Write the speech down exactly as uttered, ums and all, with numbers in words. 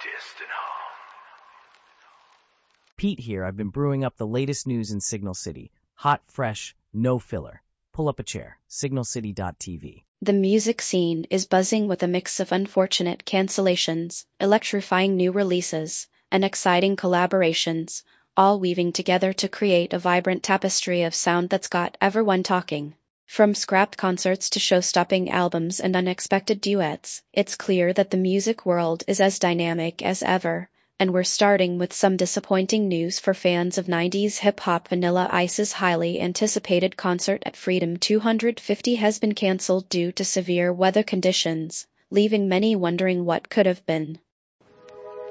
Pete here. I've been brewing up the latest news in Signal City. Hot, fresh, no filler. Pull up a chair. signal city dot t v. The music scene is buzzing with a mix of unfortunate cancellations, electrifying new releases, and exciting collaborations, all weaving together to create a vibrant tapestry of sound that's got everyone talking. From scrapped concerts to show-stopping albums and unexpected duets, it's clear that the music world is as dynamic as ever. And we're starting with some disappointing news for fans of nineties hip-hop. Vanilla Ice's highly anticipated concert at Freedom two hundred fifty has been cancelled due to severe weather conditions, leaving many wondering what could have been.